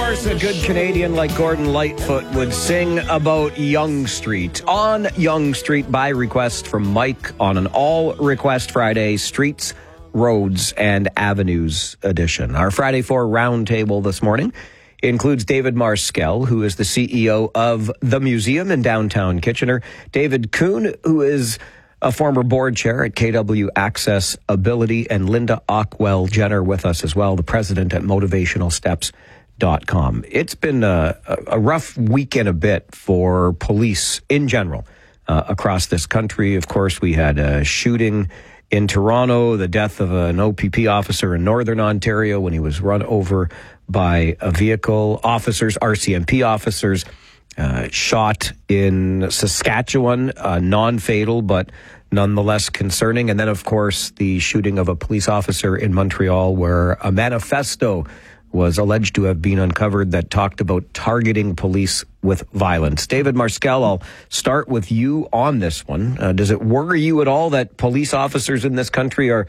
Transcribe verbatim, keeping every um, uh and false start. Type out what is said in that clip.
course, a good Canadian like Gordon Lightfoot would sing about Yonge Street. On Yonge Street, by request from Mike on an all-request Friday, Streets, Roads, and Avenues edition. Our Friday Four roundtable this morning includes David Marskell, who is the C E O of The Museum in downtown Kitchener, David Kuhn, who is a former board chair at K W Access Ability, and Linda Ockwell Jenner with us as well, the president at motivational steps dot com. It's been a, a rough week and a bit for police in general uh, across this country. Of course, we had a shooting in Toronto, the death of an O P P officer in Northern Ontario when he was run over by a vehicle. Officers, R C M P officers, Uh, shot in Saskatchewan, uh, non-fatal, but nonetheless concerning. And then, of course, the shooting of a police officer in Montreal where a manifesto was alleged to have been uncovered that talked about targeting police with violence. David Marskell, I'll start with you on this one. Uh, does it worry you at all that police officers in this country are